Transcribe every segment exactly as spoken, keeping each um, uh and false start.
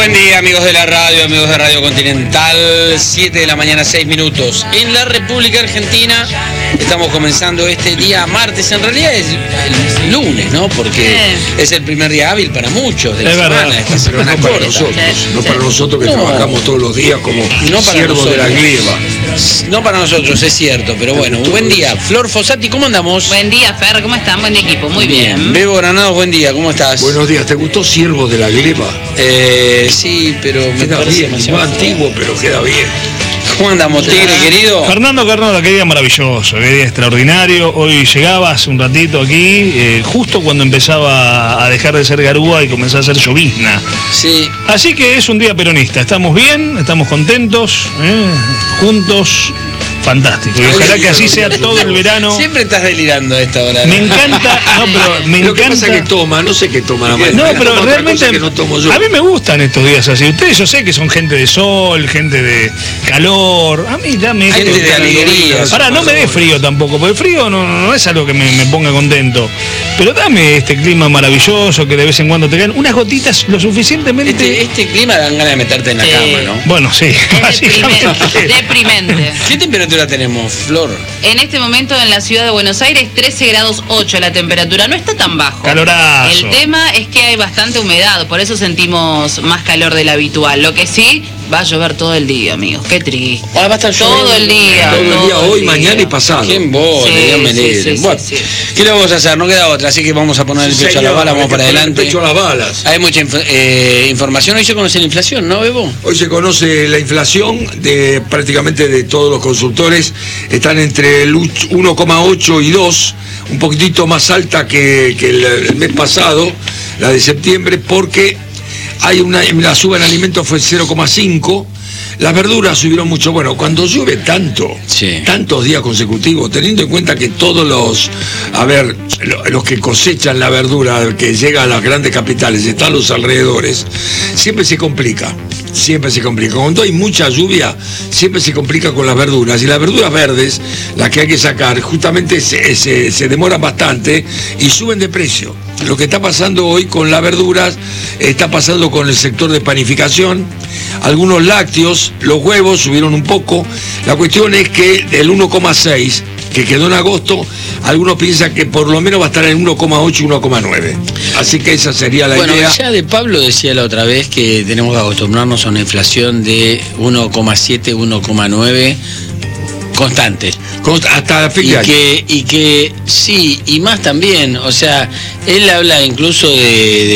Buen día, amigos de la radio, amigos de Radio Continental, siete de la mañana, seis minutos. En la República Argentina estamos comenzando este día martes, en realidad es el lunes, ¿no? Porque es el primer día hábil para muchos de la es semana, verdad. esta semana no para corta. nosotros, no para nosotros que No. trabajamos todos los días como No para siervos de la nosotros. gleba. No para nosotros, es cierto, pero bueno, un buen día. Flor Fossati, ¿cómo andamos? Buen día, Fer, ¿cómo están? Buen equipo, muy bien. Bebo Granados, buen día, ¿cómo estás? Buenos días, ¿te gustó Siervos de la Gleba? Eh, sí, pero me Queda parece bien, demasiado más antiguo, pero queda bien. ¿Cómo andamos, Tigre, querido? Fernando Carnota, qué día maravilloso, qué día extraordinario. Hoy llegaba hace un ratito aquí, eh, justo cuando empezaba a dejar de ser garúa y comenzaba a ser llovizna. Sí. Así que es un día peronista. Estamos bien, estamos contentos, ¿eh? juntos. Fantástico. Y ojalá que así sea todo el verano. Siempre estás delirando a esta hora. Me encanta, no, pero me Lo que encanta. pasa es que toma, no sé qué toma la mañana. No, pero Toma otra realmente cosa que no tomo yo. a mí me gustan estos días así. Ustedes yo sé que son gente de sol, gente de calor. A mí dame Gente de alegría. Pará, no me dé frío tampoco, porque el frío no, no es algo que me, me ponga contento. Pero dame este clima maravilloso que de vez en cuando te caen unas gotitas lo suficientemente. Este, este clima dan ganas de meterte en la Sí. cama, ¿no? Bueno, sí, Es básicamente. deprimente, deprimente. ¿Qué temperatura tenemos, Flor? En este momento en la ciudad de Buenos Aires, trece grados ocho la temperatura, no está tan bajo. Calorazo. El tema es que hay bastante humedad, por eso sentimos más calor del habitual. Lo que sí, va a llover todo el día, amigos, qué triste. Ah, va a estar Todo lloviendo. el día. Todo el día, hoy, día. mañana y pasado. ¿Quién vos? Sí, Dios me sí, libre. sí, sí, Bueno, sí. ¿qué le vamos a hacer? No queda otra, así que vamos a poner el Sí, pecho a la señor, bala, vamos hay que para poner el adelante. pecho a las balas. Hay mucha inf- eh, información. Hoy se conoce la inflación, ¿no, Bebo? Hoy se conoce la inflación de prácticamente de todos los consultores. Están entre el uno coma ocho y dos, un poquitito más alta que, que el, el mes pasado, la de septiembre, porque hay una la suba en alimentos fue cero coma cinco. Las verduras subieron mucho. Bueno, cuando llueve tanto, Sí. tantos días consecutivos, teniendo en cuenta que todos los, a ver, lo- los que cosechan la verdura que llega a las grandes capitales, están los alrededores, siempre se complica, siempre se complica. Cuando hay mucha lluvia, siempre se complica con las verduras. Y las verduras verdes, las que hay que sacar, justamente se, se, se demoran bastante y suben de precio. Lo que está pasando hoy con las verduras está pasando con el sector de panificación, algunos lácteos, los huevos subieron un poco. La cuestión es que del uno coma seis que quedó en agosto, algunos piensan que por lo menos va a estar en uno coma ocho, uno coma nueve. Así que esa sería la Bueno, idea. ya de Pablo decía la otra vez que tenemos que acostumbrarnos a una inflación de uno coma siete, uno coma nueve constante. Con- hasta fin Y de año. que, y que sí, y más también, o sea, él habla incluso de,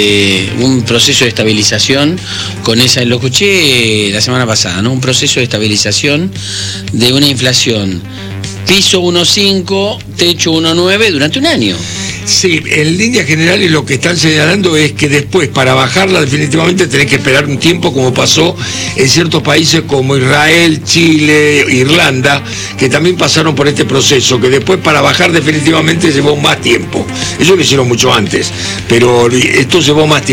de un proceso de estabilización con esa, lo escuché la semana pasada, ¿no? Un proceso de estabilización de una inflación piso uno coma cinco, techo uno coma nueve durante un año. Sí, en líneas generales lo que están señalando es que después para bajarla definitivamente tenés que esperar un tiempo, como pasó en ciertos países como Israel, Chile, Irlanda, que también pasaron por este proceso, que después para bajar definitivamente llevó más tiempo. Eso lo hicieron mucho antes, pero esto llevó más tiempo.